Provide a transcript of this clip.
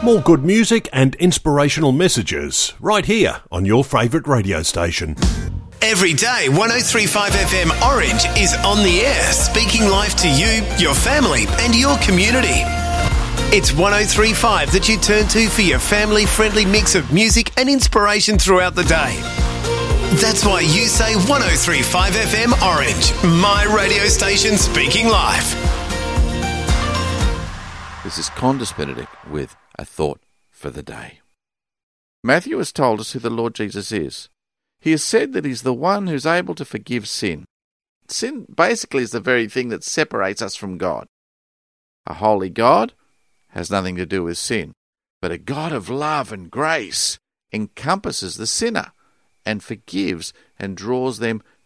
More good music and inspirational messages right here on your favourite radio station. Every day, 103.5 FM Orange is on the air, speaking life to you, your family and your community. It's 103.5 that you turn to for your family-friendly mix of music and inspiration throughout the day. That's why you say 103.5 FM Orange, my radio station speaking life. This is Condis Benedict with A Thought for the Day. Matthew has told us who the Lord Jesus is. He has said that he's the one who's able to forgive sin. Sin basically is the very thing that separates us from God. A holy God has nothing to do with sin, but a God of love and grace encompasses the sinner and forgives and draws them